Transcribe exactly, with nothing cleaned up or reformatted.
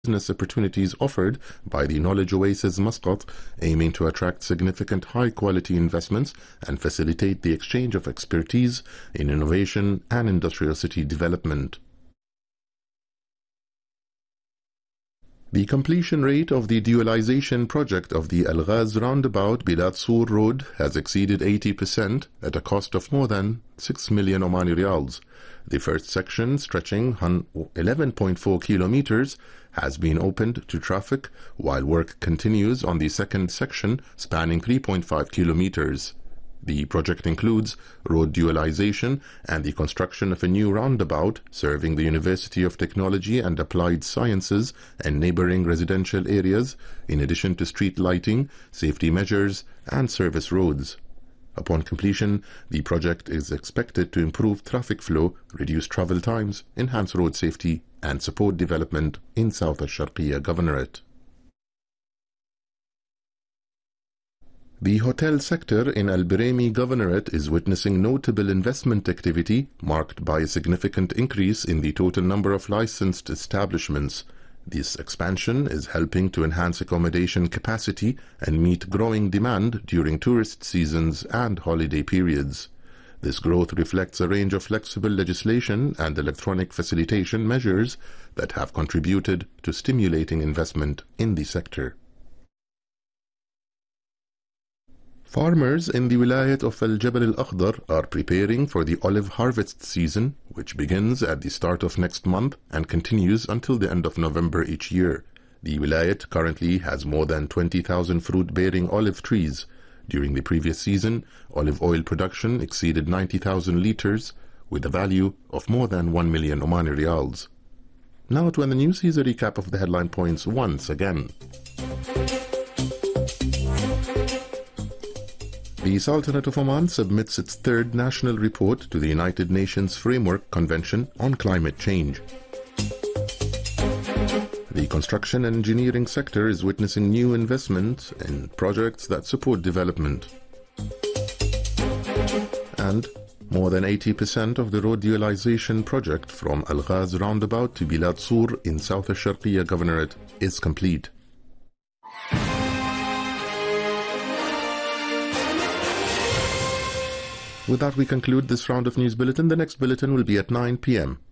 business opportunities offered by the Knowledge Oasis Muscat, aiming to attract significant high-quality investments and facilitate the exchange of expertise in innovation and industrial city development. The completion rate of the dualization project of the Al Ghaz roundabout Bilad Sur Road has exceeded eighty percent at a cost of more than six million Omani Riyals. The first section, stretching eleven point four kilometers, has been opened to traffic, while work continues on the second section, spanning three point five kilometers. The project includes road dualization and the construction of a new roundabout serving the University of Technology and Applied Sciences and neighboring residential areas, in addition to street lighting, safety measures, and service roads. Upon completion, the project is expected to improve traffic flow, reduce travel times, enhance road safety, and support development in South Al-Sharqiyya Governorate. The hotel sector in Al-Biraymi Governorate is witnessing notable investment activity marked by a significant increase in the total number of licensed establishments. This expansion is helping to enhance accommodation capacity and meet growing demand during tourist seasons and holiday periods. This growth reflects a range of flexible legislation and electronic facilitation measures that have contributed to stimulating investment in the sector. Farmers in the Wilayat of Al-Jabal Al-Akhdar are preparing for the olive harvest season, which begins at the start of next month and continues until the end of November each year. The Wilayat currently has more than twenty thousand fruit-bearing olive trees. During the previous season, olive oil production exceeded ninety thousand litres, with a value of more than one million Omani Riyals. Now to end the news, here's a recap of the headline points once again. The Sultanate of Oman submits its third national report to the United Nations Framework Convention on Climate Change. The construction and engineering sector is witnessing new investment in projects that support development. And more than eighty percent of the road dualization project from Al Ghaz roundabout to Bilad Sur in South Al-Sharqiyya Governorate is complete. With that, we conclude this round of news bulletin. The next bulletin will be at nine p m